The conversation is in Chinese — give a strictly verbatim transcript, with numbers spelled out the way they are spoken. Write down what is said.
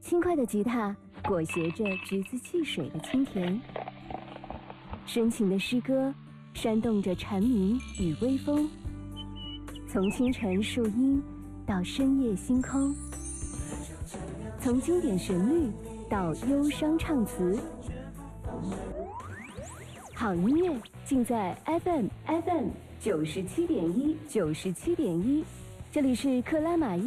轻快的吉他裹挟着橘子汽水的清甜，深情的诗歌煽动着蝉鸣与微风，从清晨树荫到深夜星空，从经典旋律到忧伤唱词，好音乐尽在 F M F M 九十七点一九十七点一，这里是克拉玛依